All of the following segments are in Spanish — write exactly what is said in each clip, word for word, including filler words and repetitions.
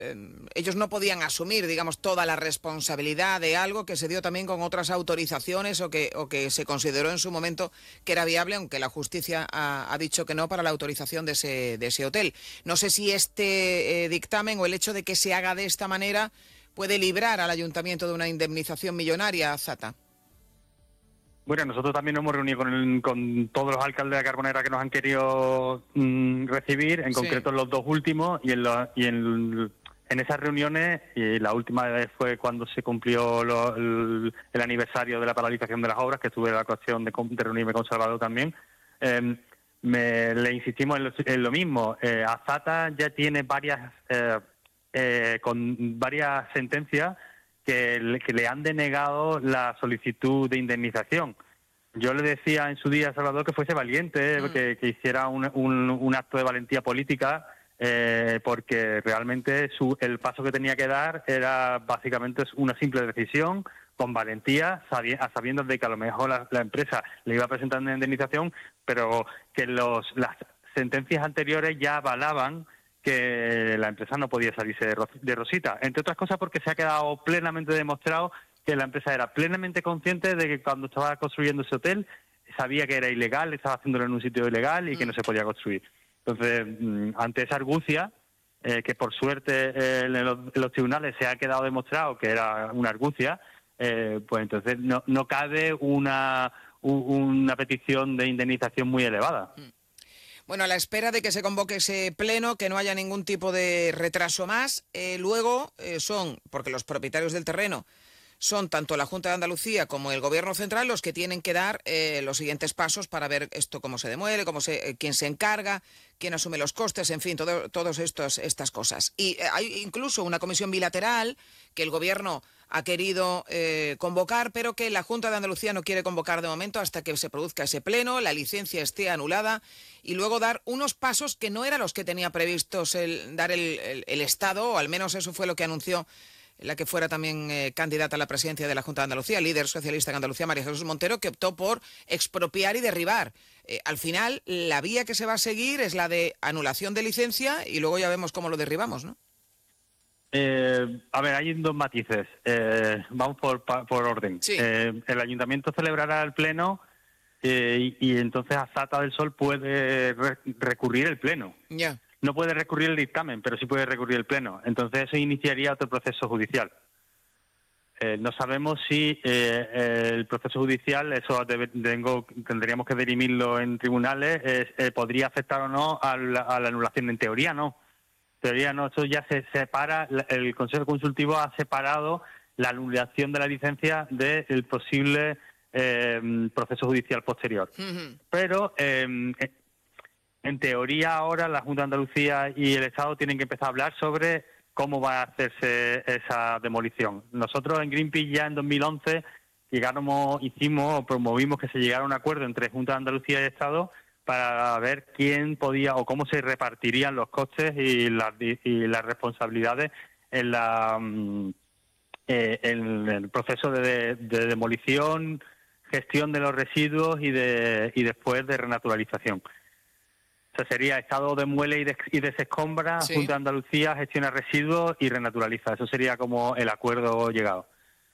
eh, ellos no podían asumir, digamos, toda la responsabilidad de algo que se dio también con otras autorizaciones o que, o que se consideró en su momento que era viable, aunque la justicia ha, ha dicho que no para la autorización de ese, de ese hotel. No sé si este eh, dictamen o el hecho de que se haga de esta manera puede librar al ayuntamiento de una indemnización millonaria, Zata. Bueno, nosotros también nos hemos reunido con, el, con todos los alcaldes de la Carbonera que nos han querido mmm, recibir, en sí. concreto los dos últimos, y en, lo, y en, en esas reuniones, y la última vez fue cuando se cumplió lo, el, el aniversario de la paralización de las obras, que tuve la ocasión de, de reunirme con Salvador también, eh, me, le insistimos en lo, en lo mismo. Eh, Azata ya tiene varias, eh, eh, con varias sentencias Que le, que le han denegado la solicitud de indemnización. Yo le decía en su día a Salvador que fuese valiente, mm. que, que hiciera un, un, un acto de valentía política, eh, porque realmente su, el paso que tenía que dar era básicamente una simple decisión, con valentía, sabi a sabiendas de que a lo mejor la, la empresa le iba a presentar una indemnización, pero que los, las sentencias anteriores ya avalaban que la empresa no podía salirse de, de Rosita, entre otras cosas porque se ha quedado plenamente demostrado que la empresa era plenamente consciente de que cuando estaba construyendo ese hotel sabía que era ilegal, estaba haciéndolo en un sitio ilegal y que no se podía construir. Entonces, ante esa argucia, eh, que por suerte eh, en, los, en los tribunales se ha quedado demostrado que era una argucia, eh, pues entonces no, no cabe una, una petición de indemnización muy elevada. Bueno, a la espera de que se convoque ese pleno, que no haya ningún tipo de retraso más, eh, luego eh, son, porque los propietarios del terreno son tanto la Junta de Andalucía como el Gobierno Central los que tienen que dar eh, los siguientes pasos para ver esto cómo se demuele, cómo se, eh, quién se encarga, quién asume los costes, en fin, todo, todas estas cosas. Y eh, hay incluso una comisión bilateral que el Gobierno ha querido eh, convocar, pero que la Junta de Andalucía no quiere convocar de momento hasta que se produzca ese pleno, la licencia esté anulada y luego dar unos pasos que no eran los que tenía previstos el, dar el, el, el Estado, o al menos eso fue lo que anunció la que fuera también eh, candidata a la presidencia de la Junta de Andalucía, líder socialista en Andalucía, María Jesús Montero, que optó por expropiar y derribar. Eh, al final, la vía que se va a seguir es la de anulación de licencia y luego ya vemos cómo lo derribamos, ¿no? Eh, a ver, hay dos matices. Eh, vamos por, por orden. Sí. Eh, el ayuntamiento celebrará el pleno eh, y, y entonces Azata del Sol puede re recurrir el pleno. Ya. Yeah. No puede recurrir el dictamen, pero sí puede recurrir el pleno. Entonces eso iniciaría otro proceso judicial. Eh, no sabemos si eh, el proceso judicial, eso debe, tengo, tendríamos que dirimirlo en tribunales, eh, eh, podría afectar o no a la, a la anulación. En teoría no. En teoría no, eso ya se separa, el Consejo Consultivo ha separado la anulación de la licencia del posible eh, proceso judicial posterior. Uh-huh. Pero... Eh, En teoría ahora la Junta de Andalucía y el Estado tienen que empezar a hablar sobre cómo va a hacerse esa demolición. Nosotros en Greenpeace ya en dos mil once llegamos, hicimos o promovimos que se llegara a un acuerdo entre Junta de Andalucía y Estado para ver quién podía o cómo se repartirían los costes y las, y las responsabilidades en, la, eh, en el proceso de, de demolición, gestión de los residuos y, de, y después de renaturalización. O sea, sería Estado demuele y, des y desescombra, sí. Junta de Andalucía gestiona residuos y renaturaliza. Eso sería como el acuerdo llegado.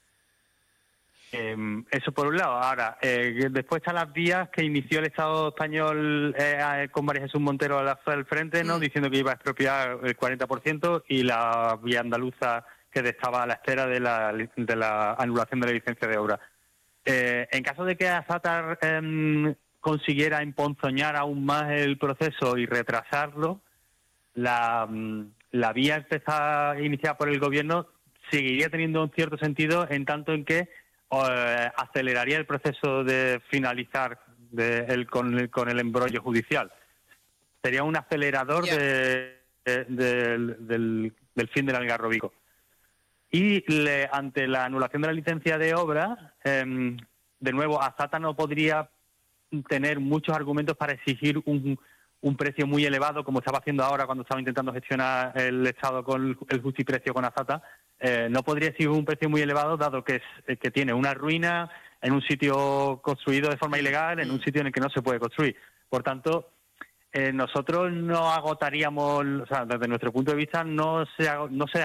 Eh, eso por un lado. Ahora, eh, después están las vías que inició el Estado español eh, con María Jesús Montero al frente, ¿no? Mm. Diciendo que iba a expropiar el cuarenta por ciento, y la vía andaluza que estaba a la espera de la, de la anulación de la licencia de obra. Eh, en caso de que Azata Eh, consiguiera emponzoñar aún más el proceso y retrasarlo, la, la vía empezada, iniciada por el Gobierno seguiría teniendo un cierto sentido, en tanto en que eh, aceleraría el proceso de finalizar de el, con, el, con el embrollo judicial. Sería un acelerador yeah. de, de, de, del, del fin del Algarrobico. Y le, ante la anulación de la licencia de obra, eh, de nuevo, Azata no podría tener muchos argumentos para exigir un, un precio muy elevado, como estaba haciendo ahora cuando estaba intentando gestionar el Estado con el justiprecio con Azata. Eh, no podría exigir un precio muy elevado, dado que, es, que tiene una ruina en un sitio construido de forma ilegal, en un sitio en el que no se puede construir. Por tanto, eh, nosotros no agotaríamos, o sea, desde nuestro punto de vista, no se, no se